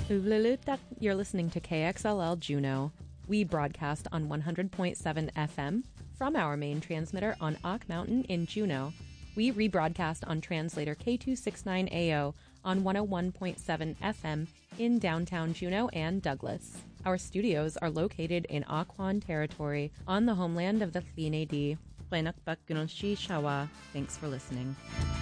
Uvlulutak, you're listening to KXLL Juneau. We broadcast on 100.7 FM from our main transmitter on Ock Mountain in Juneau. We rebroadcast on translator K269AO on 101.7 FM in downtown Juneau and Douglas. Our studios are located in Occoquan territory on the homeland of the Tl'in Thanks for listening.